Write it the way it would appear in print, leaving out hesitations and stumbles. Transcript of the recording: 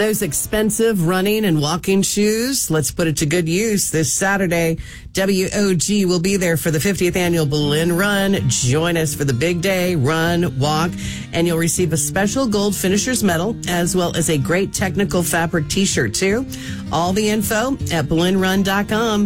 Those expensive running and walking shoes, let's put it to good use this Saturday. WOG will be there for the 50th annual Berlin Run. Join us for the big day, run, walk, and you'll receive a special gold finisher's medal as well as a great technical fabric t-shirt too. All the info at BerlinRun.com.